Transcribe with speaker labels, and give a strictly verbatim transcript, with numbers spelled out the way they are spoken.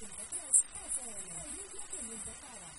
Speaker 1: cinco tres F M. El ritmo que nos depara.